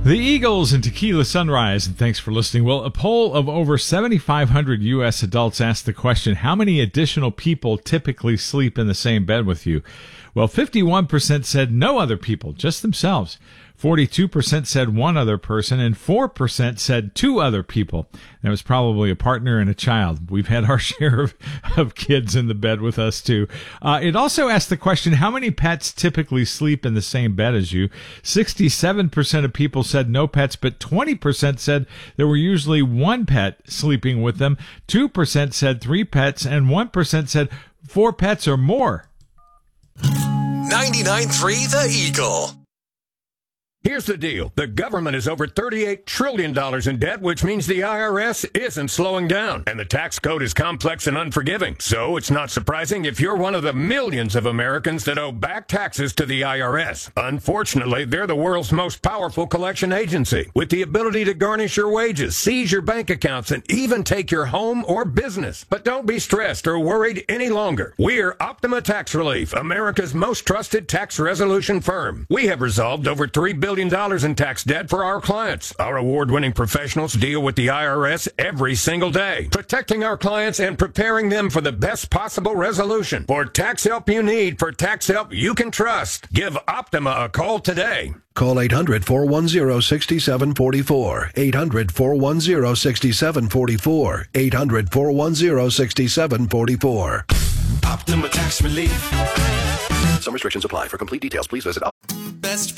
The Eagles and Tequila Sunrise, and thanks for listening. Well, a poll of over 7,500 U.S. adults asked the question, how many additional people typically sleep in the same bed with you? Well, 51% said no other people, just themselves. 42% said one other person, and 4% said two other people. That was probably a partner and a child. We've had our share of kids in the bed with us, too. It also asked the question, how many pets typically sleep in the same bed as you? 67% of people said no pets, but 20% said there were usually one pet sleeping with them. 2% said 3 pets, and 1% said 4 pets or more. 99.3 The Eagle. Here's the deal. The government is over $38 trillion in debt, which means the IRS isn't slowing down. And the tax code is complex and unforgiving. So it's not surprising if you're one of the millions of Americans that owe back taxes to the IRS. Unfortunately, they're the world's most powerful collection agency, with the ability to garnish your wages, seize your bank accounts, and even take your home or business. But don't be stressed or worried any longer. We're Optima Tax Relief, America's most trusted tax resolution firm. We have resolved over $3 billion in tax debt for our clients. Our award-winning professionals deal with the IRS every single day, protecting our clients and preparing them for the best possible resolution. For tax help you need, for tax help you can trust, give Optima a call today. Call 800-410-6744. 800-410-6744. 800-410-6744. Optima Tax Relief. Some restrictions apply. For complete details, please visit Best